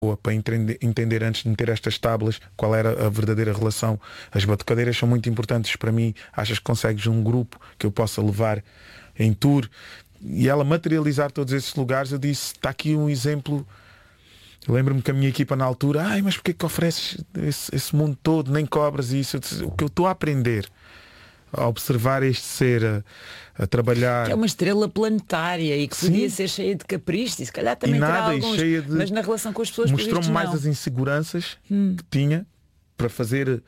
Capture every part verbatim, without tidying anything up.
para entender, entender antes de meter estas tábuas qual era a verdadeira relação. As batucadeiras são muito importantes para mim. Achas que consegues um grupo que eu possa levar em tour? E ela materializar todos esses lugares, eu disse, está aqui um exemplo. Eu lembro-me que a minha equipa na altura, ai, mas porquê que ofereces esse, esse mundo todo, nem cobras isso? Eu disse, o que eu estou a aprender a observar este ser a, a trabalhar. Que é uma estrela planetária e que Sim. podia ser cheia de caprichos e se calhar também e terá nada, alguns, e cheia de... mas na relação com as pessoas mostrou-me mais não. as inseguranças hum. que tinha para fazer uh,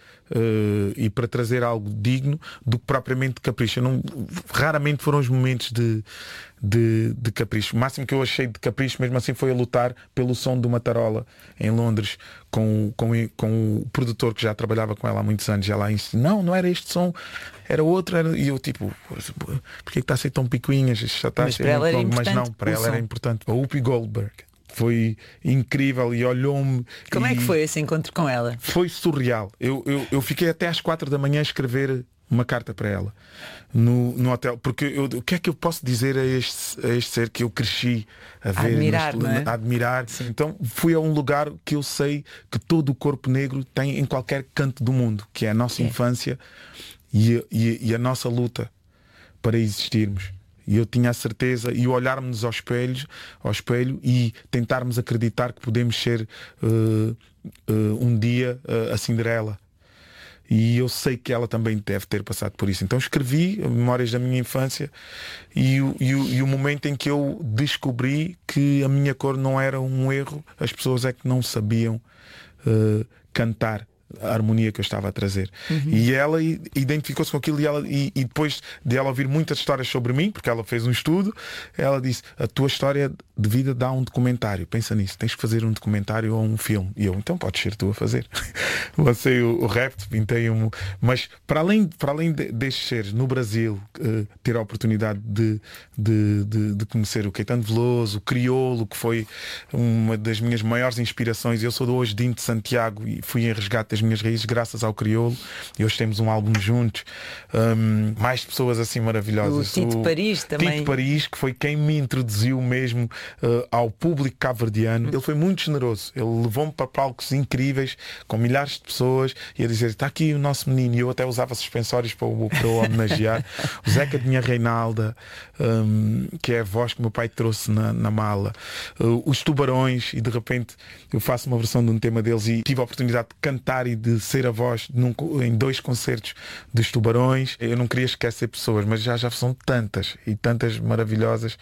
e para trazer algo digno do que propriamente de capricho. Eu não, raramente foram os momentos de, de, de capricho. O máximo que eu achei de capricho mesmo assim foi a lutar pelo som de uma tarola em Londres com, com, com o produtor que já trabalhava com ela há muitos anos. E ela disse, não, não era este som, era outro. Era... E eu tipo, porque está a ser tão picuinhas? Já está mas a ser para ela era longo. importante. Mas não, para ela som. era importante. A Whoopi Goldberg foi incrível e olhou-me. Como e... é que foi esse encontro com ela? Foi surreal. Eu, eu, eu fiquei até às quatro da manhã a escrever uma carta para ela no, no hotel. Porque eu, o que é que eu posso dizer a este, a este ser que eu cresci a ver, admirar, mas, não é? a admirar. Então fui a um lugar que eu sei que todo o corpo negro tem em qualquer canto do mundo, que é a nossa é. infância e, e, e a nossa luta para existirmos. E eu tinha a certeza, e olharmos ao espelho, ao espelho e tentarmos acreditar que podemos ser uh, uh, um dia uh, a Cinderela. E eu sei que ela também deve ter passado por isso. Então escrevi memórias da minha infância e o, e o, e o momento em que eu descobri que a minha cor não era um erro, as pessoas é que não sabiam uh, cantar a harmonia que eu estava a trazer. Uhum. E ela identificou-se com aquilo e, ela, e, e depois de ela ouvir muitas histórias sobre mim, porque ela fez um estudo, ela disse, a tua história de vida dá um documentário, pensa nisso, tens que fazer um documentário ou um filme. E eu, então podes ser tu a fazer. Lancei o, o rap, pintei um... Mas para além, para além de, destes seres no Brasil, uh, ter a oportunidade de, de, de, de conhecer o Caetano Veloso, o Criolo, que foi uma das minhas maiores inspirações. Eu sou do hoje Dinho de Santiago e fui em resgate das minhas raízes graças ao Criolo, e hoje temos um álbum juntos. Um, mais pessoas assim maravilhosas. O Tito o Paris também. Tito Paris, que foi quem me introduziu mesmo uh, ao público cabo-verdiano. Ele foi muito generoso, ele levou-me para palcos incríveis com milhares de pessoas e a dizer, está aqui o nosso menino. E eu até usava suspensórios para o, para o homenagear. O Zeca de minha Reinalda, um, que é a voz que meu pai trouxe na, na mala. Uh, os Tubarões, e de repente eu faço uma versão de um tema deles e tive a oportunidade de cantar e de ser a voz num, em dois concertos dos Tubarões. Eu não queria esquecer pessoas, mas já, já são tantas e tantas maravilhosas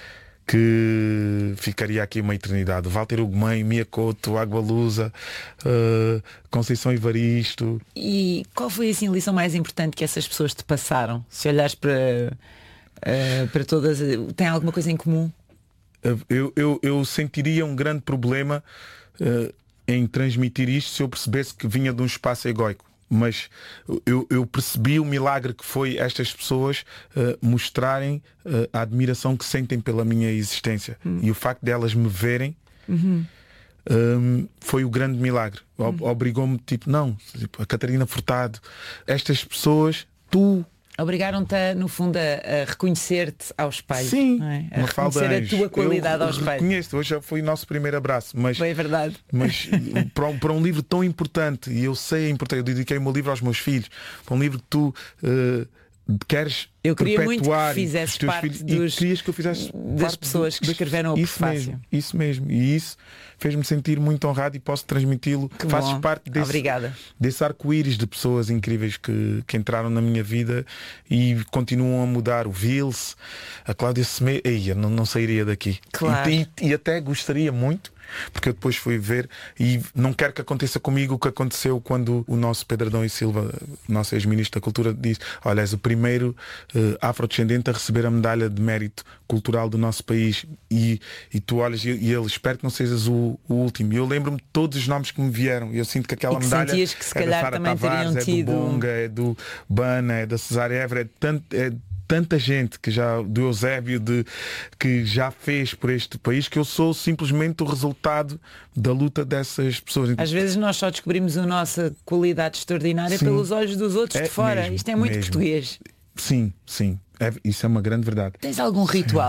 que ficaria aqui uma eternidade. Walter Ugumem, Mia Couto, Água Lusa, uh, Conceição Evaristo. E qual foi assim, a lição mais importante que essas pessoas te passaram? Se olhares para, uh, para todas, tem alguma coisa em comum? Eu, eu, eu sentiria um grande problema uh, em transmitir isto se eu percebesse que vinha de um espaço egóico. Mas eu, eu percebi o milagre que foi estas pessoas uh, mostrarem uh, a admiração que sentem pela minha existência. Hum. E o facto de elas me verem uhum. um, foi o grande milagre. Hum. Obrigou-me, tipo, não, tipo, a Catarina Furtado, estas pessoas, tu... Obrigaram-te, no fundo, a, a reconhecer-te ao espelho. Sim, não é? A uma reconhecer a tua qualidade eu ao espelho. Reconheço, hoje já foi o nosso primeiro abraço. Mas, foi verdade. Mas para um, para um livro tão importante, e eu sei a importância, eu dediquei o meu livro aos meus filhos, para um livro que tu uh, queres eu queria muito que fizesses parte filhos, dos, e querias que eu fizesse das pessoas que escreveram o isso prefácio. Mesmo, isso mesmo. E isso fez-me sentir muito honrado e posso transmiti-lo. Fazes parte desse, Obrigada. desse arco-íris de pessoas incríveis que, que entraram na minha vida e continuam a mudar. O Vils, a Cláudia Semedo, eu não, não sairia daqui. Claro. E, e, e até gostaria muito, porque eu depois fui ver e não quero que aconteça comigo o que aconteceu quando o nosso Pedro Adão e Silva, nosso ex-ministro da Cultura, disse, olha, és o primeiro uh, afrodescendente a receber a medalha de mérito cultural do nosso país e, e tu olhas e, e ele, espero que não sejas o, o último. E eu lembro-me de todos os nomes que me vieram e eu sinto que aquela e que medalha sentias que se é calhar da Sara também Tavares, teriam é do tido... Bunga, é do Bana, é da Cesária Évora, é de tanto... É tanta gente que já, do Eusébio, de, que já fez por este país, que eu sou simplesmente o resultado da luta dessas pessoas. Às vezes nós só descobrimos a nossa qualidade extraordinária sim. pelos olhos dos outros é de fora. mesmo, Isto é muito mesmo. português. Sim, sim. É, isso é uma grande verdade. Tens algum ritual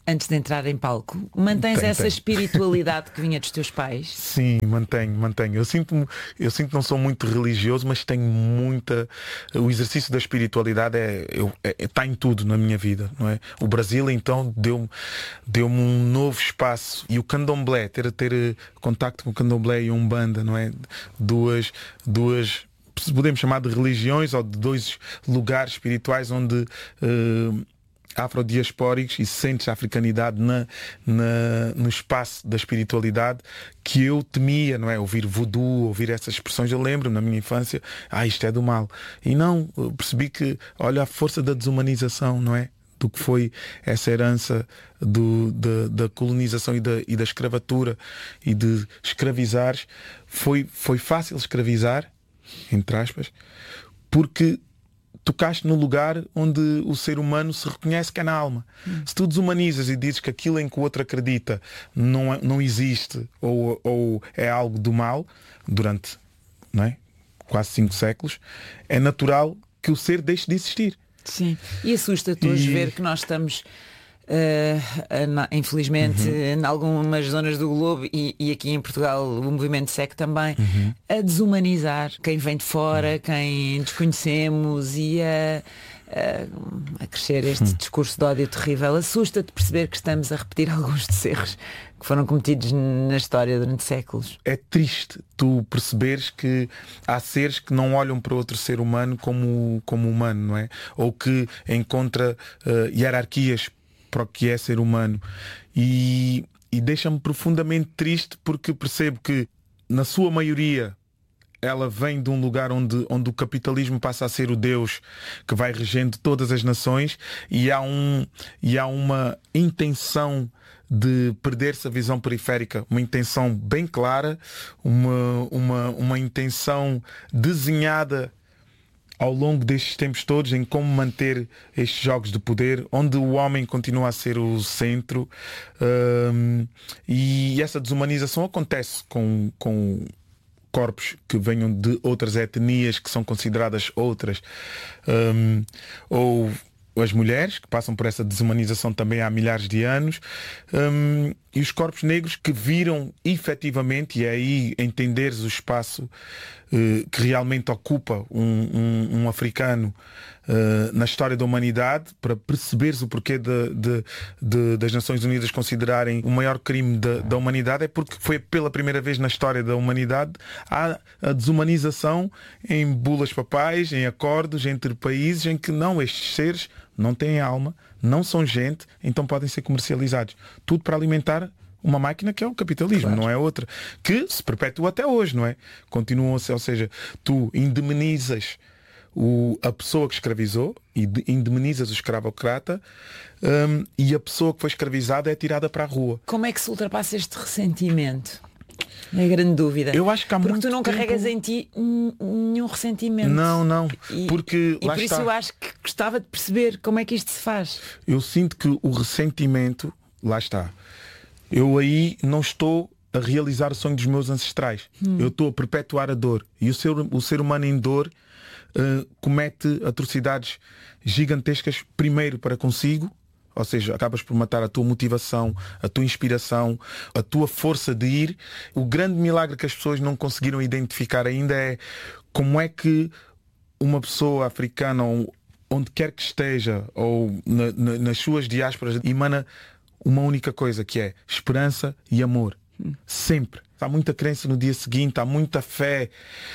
antes de entrar em palco? Mantens Tem, essa tem. espiritualidade que vinha dos teus pais? Sim, mantenho, mantenho. Eu sinto, eu sinto que não sou muito religioso, mas tenho muita. O exercício da espiritualidade é, eu, é, está em tudo na minha vida, não é? O Brasil então deu-me deu-me um novo espaço, e o candomblé, ter ter contacto com o candomblé e a Umbanda, não é? Duas, duas, podemos chamar de religiões, ou de dois lugares espirituais onde uh, afrodiaspóricos, e sentes a africanidade na, na, no espaço da espiritualidade, que eu temia, não é? Ouvir voodoo, ouvir essas expressões. Eu lembro na minha infância, ah, isto é do mal. E não, eu percebi que, olha, a força da desumanização, não é? Do que foi essa herança do, da, da colonização e da, e da escravatura, e de escravizar. Foi, foi fácil escravizar, entre aspas, porque tocaste no lugar onde o ser humano se reconhece que é na alma. Hum. Se tu desumanizas e dizes que aquilo em que o outro acredita não, não existe, ou, ou é algo do mal, durante, não é, quase cinco séculos, é natural que o ser deixe de existir. Sim. E assusta-te hoje E... ver que nós estamos, uh, na, infelizmente, uhum. em algumas zonas do globo, e, e aqui em Portugal o movimento segue também, uhum. a desumanizar quem vem de fora, uhum. quem desconhecemos, e a, a, a crescer este uhum. discurso de ódio terrível. Assusta-te perceber que estamos a repetir alguns dos erros que foram cometidos na história durante séculos. É triste tu perceberes que há seres que não olham para outro ser humano como, como humano, não é? Ou que encontra uh, hierarquias para o que é ser humano. E, e deixa-me profundamente triste, porque percebo que, na sua maioria, ela vem de um lugar onde, onde o capitalismo passa a ser o Deus que vai regendo todas as nações, e há, um, e há uma intenção de perder-se a visão periférica, uma intenção bem clara, uma, uma, uma intenção desenhada ao longo destes tempos todos em como manter estes jogos de poder, onde o homem continua a ser o centro, um, e essa desumanização acontece com, com corpos que venham de outras etnias, que são consideradas outras, um, ou as mulheres, que passam por essa desumanização também há milhares de anos, um, e os corpos negros que viram efetivamente, e é aí entenderes o espaço uh, que realmente ocupa um, um, um africano uh, na história da humanidade, para perceberes o porquê de, de, de, das Nações Unidas considerarem o maior crime da, da humanidade. É porque foi pela primeira vez na história da humanidade há a desumanização em bulas papais, em acordos entre países, em que não, estes seres não têm alma, não são gente, então podem ser comercializados. Tudo para alimentar uma máquina que é o capitalismo, claro. Não é outra. Que se perpetua até hoje, não é? Continuam a ser, ou seja, tu indemnizas o, a pessoa que escravizou, e indemnizas o escravocrata, um, e a pessoa que foi escravizada é tirada para a rua. Como é que se ultrapassa este ressentimento? É a grande dúvida. Eu acho que há Porque muito tu não tempo... carregas em ti nenhum ressentimento. Não, não. E, porque e lá por está. isso eu acho que gostava de perceber como é que isto se faz. Eu sinto que o ressentimento, lá está. Eu aí não estou a realizar o sonho dos meus ancestrais. Hum. Eu estou a perpetuar a dor. E o ser, o ser humano em dor uh, comete atrocidades gigantescas, primeiro para consigo. Ou seja, acabas por matar a tua motivação, a tua inspiração, a tua força de ir. O grande milagre que as pessoas não conseguiram identificar ainda é como é que uma pessoa africana, ou onde quer que esteja, ou na, na, nas suas diásporas, emana uma única coisa, que é esperança e amor. Sempre. Há muita crença no dia seguinte, há muita fé.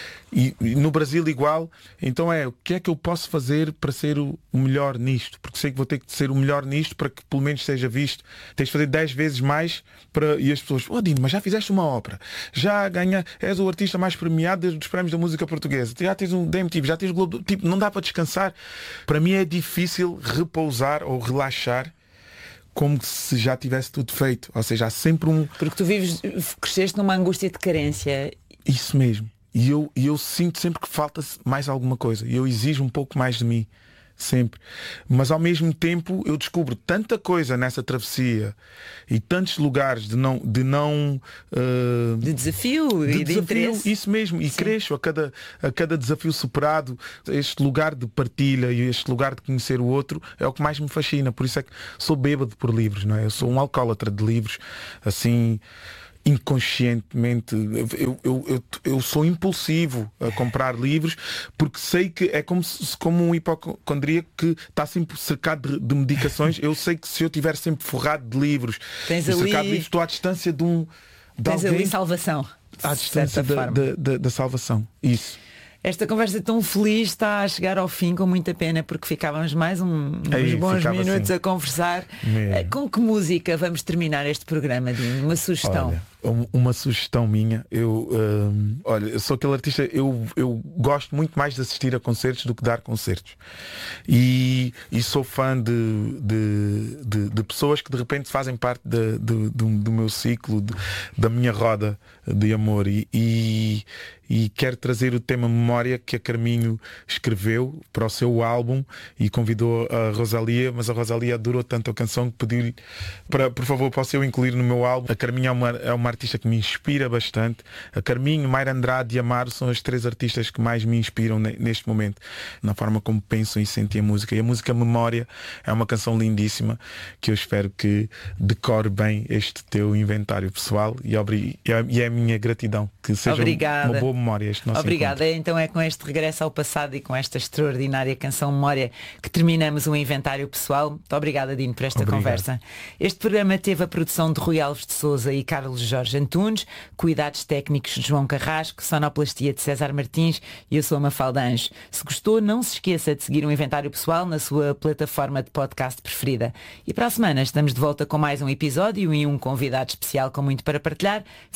E, e no Brasil igual. Então é, o que é que eu posso fazer para ser o, o melhor nisto? Porque sei que vou ter que ser o melhor nisto para que pelo menos seja visto. Tens de fazer dez vezes mais para... E as pessoas, oh Dino, mas já fizeste uma ópera, já ganha, és o artista mais premiado dos prémios da música portuguesa, já tens um D M T V, já tens o Globo, tipo, não dá para descansar. Para mim é difícil repousar ou relaxar como se já tivesse tudo feito. Ou seja, há sempre um... Porque tu vives, cresceste numa angústia de carência. Isso mesmo. E eu, e eu sinto sempre que falta mais alguma coisa. E eu exijo um pouco mais de mim. sempre. Mas ao mesmo tempo eu descubro tanta coisa nessa travessia e tantos lugares de não de não uh, de desafio de e de desafio, interesse. isso mesmo, e Sim. cresço a cada, a cada desafio superado. Este lugar de partilha e este lugar de conhecer o outro é o que mais me fascina. Por isso é que sou bêbado por livros, não é? Eu sou um alcoólatra de livros, assim, inconscientemente. Eu, eu, eu, eu sou impulsivo a comprar livros, porque sei que é como, se, como um hipocondríaco que está sempre cercado de, de medicações. Eu sei que se eu estiver sempre forrado de livros, Tens cercado ali... de livros, estou à distância de um de Tens alguém, ali salvação. à distância da, da, da, da salvação. Isso. Esta conversa tão feliz está a chegar ao fim, com muita pena, porque ficávamos mais um, uns Aí, bons minutos assim. a conversar. Mesmo. Com que música vamos terminar este programa, Dino? Uma sugestão. Olha, uma sugestão minha. Eu, hum, olha, eu sou aquele artista, eu, eu gosto muito mais de assistir a concertos do que dar concertos. E, e sou fã de, de, de, de pessoas que de repente fazem parte de, de, do, do meu ciclo, de, da minha roda de amor. E, e, e quero trazer o tema Memória, que a Carminho escreveu para o seu álbum e convidou a Rosalia, mas a Rosalia adorou tanto a canção que pediu-lhe para, por favor, posso eu incluir no meu álbum. A Carminho é uma, é uma artista que me inspira bastante. A Carminho, Mayra Andrade e Amaro são as três artistas que mais me inspiram neste momento, na forma como pensam e sentem a música. E a música Memória é uma canção lindíssima que eu espero que decore bem este teu inventário pessoal, e, obri- e é a minha gratidão que seja Obrigada. uma boa memória este nosso Obrigada. encontro. Então é com este regresso ao passado e com esta extraordinária canção Memória que terminamos o inventário pessoal. Muito obrigada, Dino, por esta Obrigado. conversa. Este programa teve a produção de Rui Alves de Souza e Carlos Jorge Antunes, cuidados técnicos de João Carrasco, sonoplastia de César Martins e eu sou a Mafalda Anjos. Se gostou, não se esqueça de seguir o inventário pessoal na sua plataforma de podcast preferida. E para a semana estamos de volta com mais um episódio e um convidado especial com muito para partilhar.